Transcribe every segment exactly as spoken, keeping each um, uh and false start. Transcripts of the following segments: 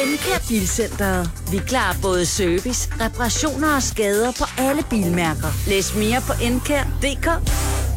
Encare Bilcenteret. Vi klarer både service, reparationer og skader på alle bilmærker. Læs mere på encare punktum d k.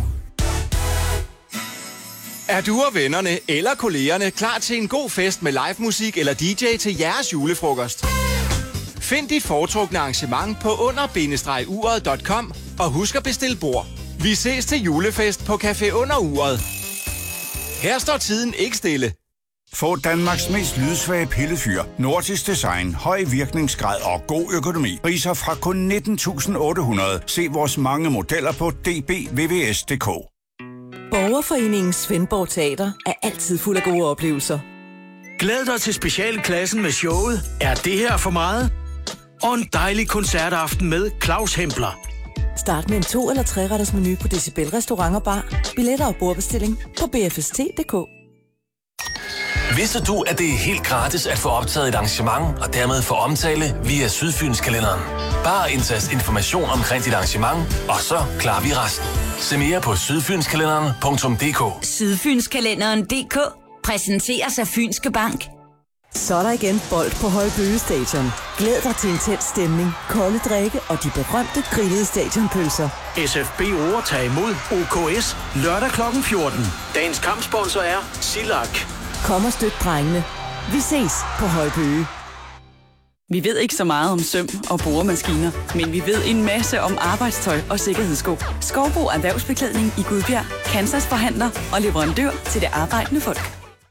Er du og vennerne eller kollegerne klar til en god fest med live musik eller D J til jeres julefrokost? Find dit foretrukne arrangement på under bindestreg uret punktum com og husk at bestille bord. Vi ses til julefest på Café Under Uret. Her står tiden ikke stille. Få Danmarks mest lydsvage pillefyr, nordisk design, høj virkningsgrad og god økonomi. Priser fra kun nitten tusind otte hundrede. Se vores mange modeller på d b v v s punktum d k. Borgerforeningen Svendborg Teater er altid fuld af gode oplevelser. Glæd dig til specialklassen med showet Er det her for meget? Og en dejlig koncertaften med Claus Hempler. Start med en to- eller tre-retters menu på Decibel Restaurant og Bar. Billetter og bordbestilling på b f s t punktum d k. Vidste du, at det er helt gratis at få optaget et arrangement og dermed få omtale via Sydfynskalenderen? Bare indtast information omkring dit arrangement, og så klarer vi resten. Se mere på sydfynskalenderen punktum d k. Sydfynskalenderen punktum d k præsenteres af Fynske Bank. Så er der igen bold på Højbøge Stadion. Glæd dig til intens stemning, kolde drikke og de berømte grillede stadionpølser. S F B overtager imod O K S lørdag klokken fjorten. Dagens kampsponsor er Silak. Kom og støt drengene. Vi ses på Højbøge. Vi ved ikke så meget om søm og boremaskiner, men vi ved en masse om arbejdstøj og sikkerhedssko. Skovbo Erhvervsbeklædning i Gudbjerg, Kansas forhandler og leverandør til det arbejdende folk.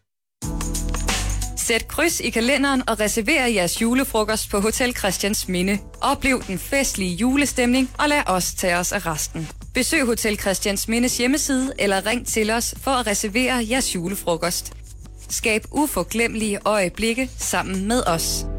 Sæt kryds i kalenderen og reserver jeres julefrokost på Hotel Christiansminde. Oplev den festlige julestemning og lad os tage os af resten. Besøg Hotel Christiansmindes hjemmeside eller ring til os for at reservere jeres julefrokost. Skab uforglemmelige øjeblikke sammen med os.